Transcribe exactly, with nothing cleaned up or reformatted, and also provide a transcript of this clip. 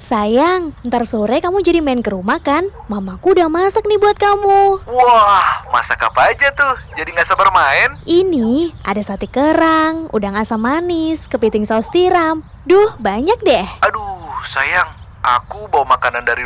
Sayang, ntar sore kamu jadi main ke rumah kan? Mamaku udah masak nih buat kamu. Wah, masak apa aja tuh? Jadi gak sabar main. Ini ada sate kerang, udang asam manis, kepiting saus tiram. Duh, banyak deh. Aduh, sayang, aku bawa makanan dari